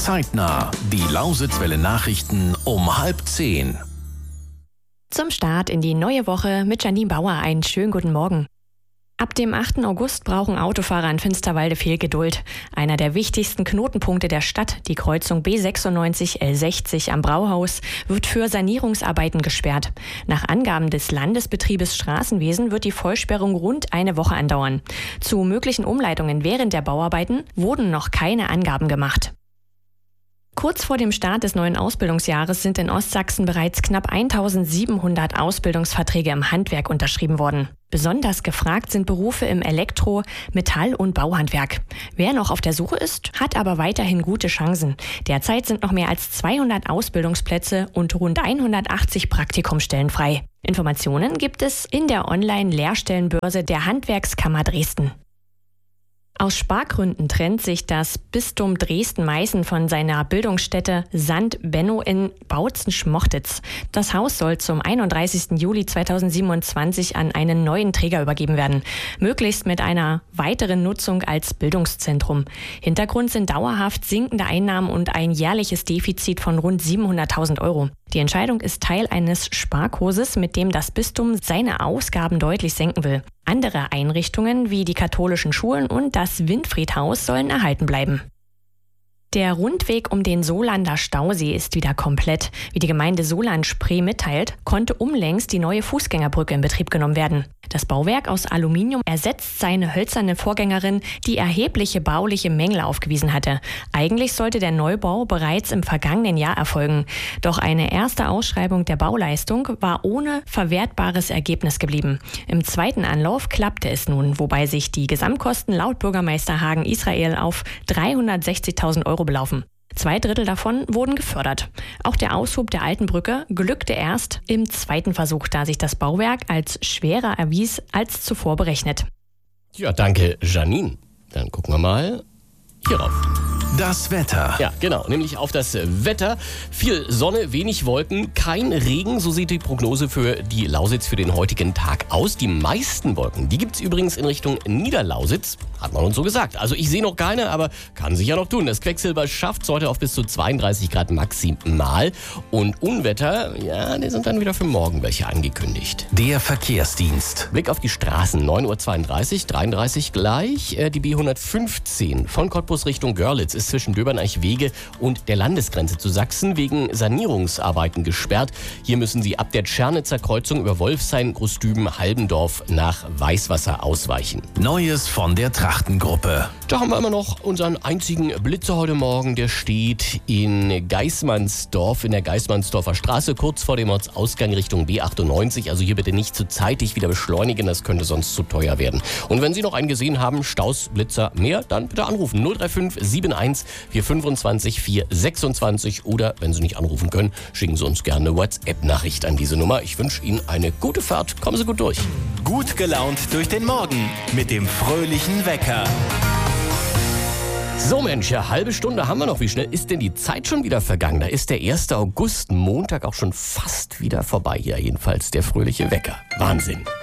Zeitnah. Die Lausitzwelle Nachrichten um 9:30. Zum Start in die neue Woche mit Janine Bauer einen schönen guten Morgen. Ab dem 8. August brauchen Autofahrer in Finsterwalde viel Geduld. Einer der wichtigsten Knotenpunkte der Stadt, die Kreuzung B96 L60 am Brauhaus, wird für Sanierungsarbeiten gesperrt. Nach Angaben des Landesbetriebes Straßenwesen wird die Vollsperrung rund eine Woche andauern. Zu möglichen Umleitungen während der Bauarbeiten wurden noch keine Angaben gemacht. Kurz vor dem Start des neuen Ausbildungsjahres sind in Ostsachsen bereits knapp 1700 Ausbildungsverträge im Handwerk unterschrieben worden. Besonders gefragt sind Berufe im Elektro-, Metall- und Bauhandwerk. Wer noch auf der Suche ist, hat aber weiterhin gute Chancen. Derzeit sind noch mehr als 200 Ausbildungsplätze und rund 180 Praktikumsstellen frei. Informationen gibt es in der Online-Lehrstellenbörse der Handwerkskammer Dresden. Aus Spargründen trennt sich das Bistum Dresden-Meißen von seiner Bildungsstätte St. Benno in Bautzen-Schmochtitz. Das Haus soll zum 31. Juli 2027 an einen neuen Träger übergeben werden, möglichst mit einer weiteren Nutzung als Bildungszentrum. Hintergrund sind dauerhaft sinkende Einnahmen und ein jährliches Defizit von rund 700.000 Euro. Die Entscheidung ist Teil eines Sparkurses, mit dem das Bistum seine Ausgaben deutlich senken will. Andere Einrichtungen wie die katholischen Schulen und das Winfriedhaus sollen erhalten bleiben. Der Rundweg um den Solander Stausee ist wieder komplett. Wie die Gemeinde Solandspree mitteilt, konnte unlängst die neue Fußgängerbrücke in Betrieb genommen werden. Das Bauwerk aus Aluminium ersetzt seine hölzerne Vorgängerin, die erhebliche bauliche Mängel aufgewiesen hatte. Eigentlich sollte der Neubau bereits im vergangenen Jahr erfolgen. Doch eine erste Ausschreibung der Bauleistung war ohne verwertbares Ergebnis geblieben. Im zweiten Anlauf klappte es nun, wobei sich die Gesamtkosten laut Bürgermeister Hagen Israel auf 360.000 Euro belaufen. 2/3 davon wurden gefördert. Auch der Aushub der alten Brücke glückte erst im zweiten Versuch, da sich das Bauwerk als schwerer erwies als zuvor berechnet. Ja, danke, Janine. Dann gucken wir mal hierauf. Das Wetter. Ja, genau, nämlich auf das Wetter. Viel Sonne, wenig Wolken, kein Regen, so sieht die Prognose für die Lausitz für den heutigen Tag aus. Die meisten Wolken, die gibt es übrigens in Richtung Niederlausitz, hat man uns so gesagt. Also ich sehe noch keine, aber kann sich ja noch tun. Das Quecksilber schafft es heute auf bis zu 32 Grad maximal. Und Unwetter, ja, die sind dann wieder für morgen welche angekündigt. Der Verkehrsdienst. Blick auf die Straßen, 9:32 Uhr, 33 gleich. Die B115 von Cottbus Richtung Görlitz ist zwischen Döbern-Eichwege und der Landesgrenze zu Sachsen wegen Sanierungsarbeiten gesperrt. Hier müssen Sie ab der Tschernitzer Kreuzung über Wolfshain, Großdüben, Halbendorf nach Weißwasser ausweichen. Neues von der Trachtengruppe. Da haben wir immer noch unseren einzigen Blitzer heute Morgen. Der steht in Geismannsdorf, in der Geismannsdorfer Straße, kurz vor dem Ortsausgang Richtung B98. Also hier bitte nicht zu zeitig wieder beschleunigen, das könnte sonst zu teuer werden. Und wenn Sie noch einen gesehen haben, Staus, Blitzer, mehr, dann bitte anrufen. 035 71 425 426 oder, wenn Sie nicht anrufen können, schicken Sie uns gerne eine WhatsApp-Nachricht an diese Nummer. Ich wünsche Ihnen eine gute Fahrt. Kommen Sie gut durch. Gut gelaunt durch den Morgen mit dem fröhlichen Wecker. So Mensch, ja, halbe Stunde haben wir noch. Wie schnell ist denn die Zeit schon wieder vergangen? Da ist der 1. August, Montag, auch schon fast wieder vorbei. Ja, jedenfalls der fröhliche Wecker. Wahnsinn.